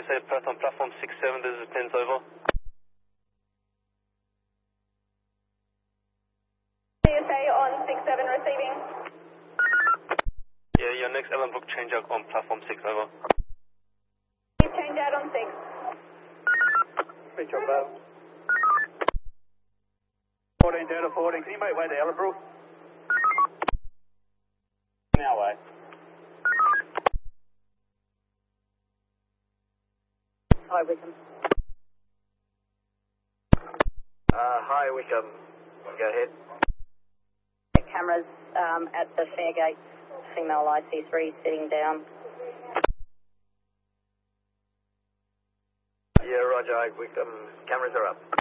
say Perth on platform 67, this is pins over. CSA on 67 receiving. Yeah, your next Ellen Brook change out on platform 6 over. Please change out on 6. Reach on battle. 14 Delta 14, can you make way to Ellenbrook? Now way. Hi, Wickham. Hi, Wickham. Go ahead. Cameras at the Fairgate, female IC3 sitting down. Yeah, Roger, Wickham. Cameras are up.